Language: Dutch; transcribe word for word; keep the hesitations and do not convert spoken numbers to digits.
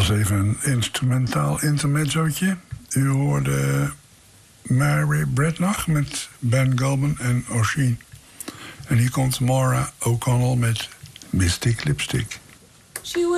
was even een instrumentaal intermezzootje. U hoorde Mary Bradnoch met Ben Goldman en O'Sheen. En hier komt Maura O'Connell met Mystic Lipstick. She